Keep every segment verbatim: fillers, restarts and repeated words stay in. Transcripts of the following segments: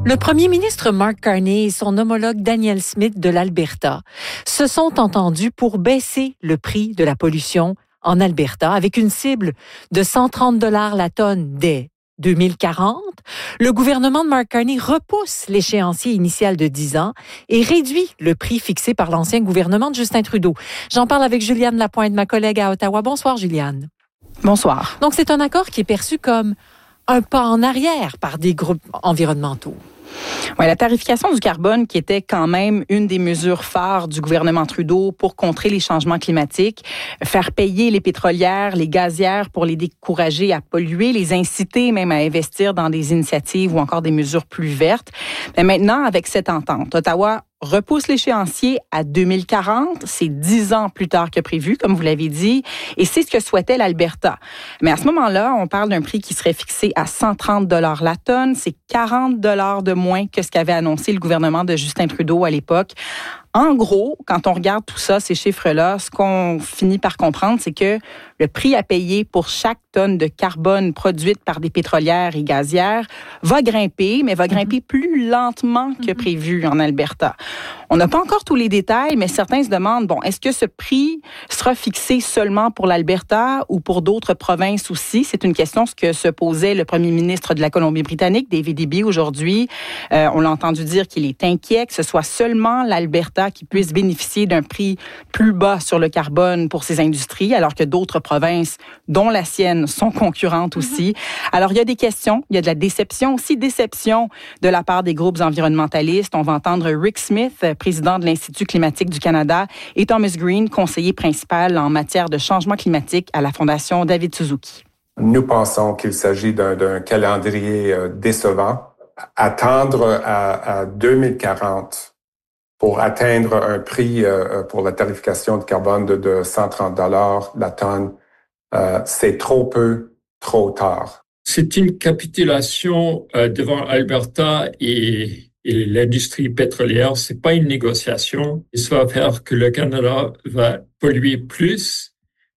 Le premier ministre Mark Carney et son homologue Danielle Smith de l'Alberta se sont entendus pour baisser le prix de la pollution en Alberta avec une cible de cent trente dollars la tonne dès deux mille quarante. Le gouvernement de Mark Carney repousse l'échéancier initial de dix ans et réduit le prix fixé par l'ancien gouvernement de Justin Trudeau. J'en parle avec Juliane Lapointe, ma collègue à Ottawa. Bonsoir, Juliane. Bonsoir. Donc, c'est un accord qui est perçu comme un pas en arrière par des groupes environnementaux. Oui, la tarification du carbone qui était quand même une des mesures phares du gouvernement Trudeau pour contrer les changements climatiques, faire payer les pétrolières, les gazières pour les décourager à polluer, les inciter même à investir dans des initiatives ou encore des mesures plus vertes. Mais maintenant, avec cette entente, Ottawa repousse l'échéancier à deux mille quarante. C'est dix ans plus tard que prévu, comme vous l'avez dit, et c'est ce que souhaitait l'Alberta. Mais à ce moment-là, on parle d'un prix qui serait fixé à cent trente dollars la tonne. C'est quarante dollars de moins que ce qu'avait annoncé le gouvernement de Justin Trudeau à l'époque. En gros, quand on regarde tout ça, ces chiffres-là, ce qu'on finit par comprendre, c'est que le prix à payer pour chaque tonne de carbone produite par des pétrolières et gazières va grimper, mais va grimper mm-hmm. plus lentement que prévu en Alberta. On n'a pas encore tous les détails, mais certains se demandent, bon, est-ce que ce prix sera fixé seulement pour l'Alberta ou pour d'autres provinces aussi? C'est une question ce que se posait le premier ministre de la Colombie-Britannique, David Eby, aujourd'hui. Euh, on l'a entendu dire qu'il est inquiet que ce soit seulement l'Alberta qui puisse bénéficier d'un prix plus bas sur le carbone pour ses industries, alors que d'autres provinces, dont la sienne, sont concurrentes aussi. Alors, il y a des questions, il y a de la déception aussi, déception de la part des groupes environnementalistes. On va entendre Rick Smith, président de l'Institut climatique du Canada, et Thomas Green, conseiller principal en matière de changement climatique à la Fondation David Suzuki. Nous pensons qu'il s'agit d'un, d'un calendrier euh, décevant. Attendre à, à deux mille quarante pour atteindre un prix euh, pour la tarification de carbone de, de cent trente dollars la tonne, euh, c'est trop peu, trop tard. C'est une capitulation euh, devant Alberta et Et l'industrie pétrolière, c'est pas une négociation. Ça va faire que le Canada va polluer plus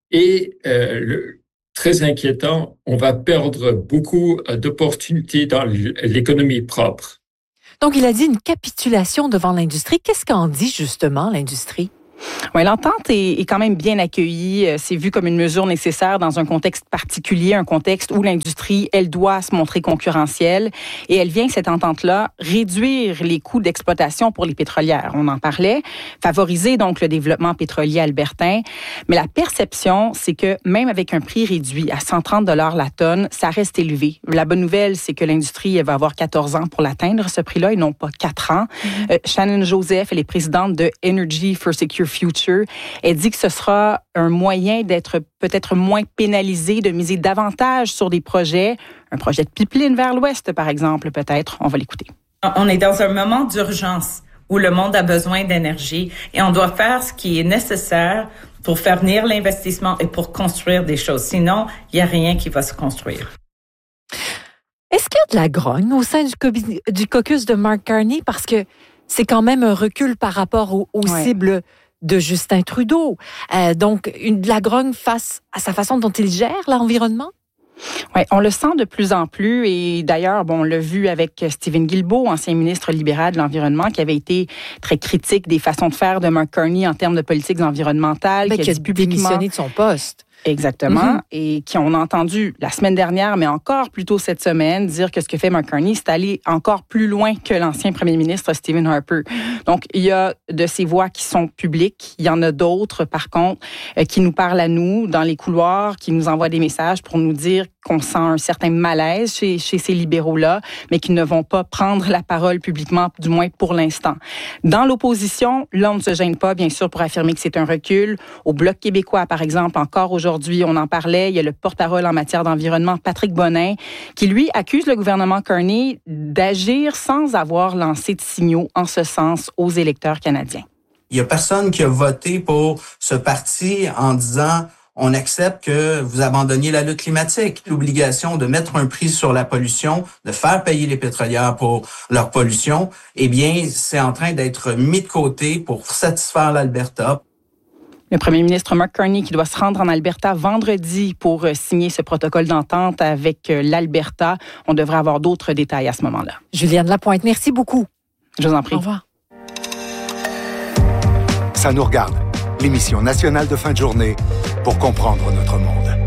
et euh, le, très inquiétant, on va perdre beaucoup d'opportunités dans l'économie propre. Donc, il a dit une capitulation devant l'industrie. Qu'est-ce qu'en dit justement l'industrie? Oui, l'entente est, est quand même bien accueillie. C'est vu comme une mesure nécessaire dans un contexte particulier, un contexte où l'industrie, elle doit se montrer concurrentielle. Et elle vient, cette entente-là, réduire les coûts d'exploitation pour les pétrolières. On en parlait. Favoriser donc le développement pétrolier albertain. Mais la perception, c'est que même avec un prix réduit à cent trente dollars la tonne, ça reste élevé. La bonne nouvelle, c'est que l'industrie, elle va avoir quatorze ans pour l'atteindre, ce prix-là, et non pas quatre ans. Mm-hmm. Euh, Shannon Joseph, elle est présidente de Energy for Secure Future. Elle dit que ce sera un moyen d'être peut-être moins pénalisé, de miser davantage sur des projets, un projet de pipeline vers l'ouest, par exemple, peut-être. On va l'écouter. On est dans un moment d'urgence où le monde a besoin d'énergie et on doit faire ce qui est nécessaire pour faire venir l'investissement et pour construire des choses. Sinon, il n'y a rien qui va se construire. Est-ce qu'il y a de la grogne au sein du, co- du caucus de Mark Carney? Parce que c'est quand même un recul par rapport aux, aux ouais. cibles de Justin Trudeau. Euh, donc, une, de la grogne face à sa façon dont il gère l'environnement? Oui, on le sent de plus en plus et d'ailleurs, bon, on l'a vu avec Stephen Guilbeault, ancien ministre libéral de l'Environnement, qui avait été très critique des façons de faire de Mark Carney en termes de politiques environnementales. Ben, qui a, qui a publiquement démissionné de son poste. Exactement, mm-hmm. et qui on a entendu la semaine dernière, mais encore plus tôt cette semaine, dire que ce que fait Mark Carney, c'est aller encore plus loin que l'ancien premier ministre Stephen Harper. Donc, il y a de ces voix qui sont publiques, il y en a d'autres, par contre, euh, qui nous parlent à nous dans les couloirs, qui nous envoient des messages pour nous dire qu'on sent un certain malaise chez, chez ces libéraux-là, mais qui ne vont pas prendre la parole publiquement, du moins pour l'instant. Dans l'opposition, là, on ne se gêne pas, bien sûr, pour affirmer que c'est un recul. Au Bloc québécois, par exemple, encore aujourd'hui, on en parlait, il y a le porte-parole en matière d'environnement, Patrick Bonin, qui, lui, accuse le gouvernement Carney d'agir sans avoir lancé de signaux en ce sens aux électeurs canadiens. Il n'y a personne qui a voté pour ce parti en disant on accepte que vous abandonniez la lutte climatique. L'obligation de mettre un prix sur la pollution, de faire payer les pétrolières pour leur pollution, eh bien, c'est en train d'être mis de côté pour satisfaire l'Alberta. Le premier ministre Mark Carney qui doit se rendre en Alberta vendredi pour signer ce protocole d'entente avec l'Alberta. On devrait avoir d'autres détails à ce moment-là. Juliane Lapointe, merci beaucoup. Je vous en prie. Au revoir. Ça nous regarde, l'émission nationale de fin de journée pour comprendre notre monde.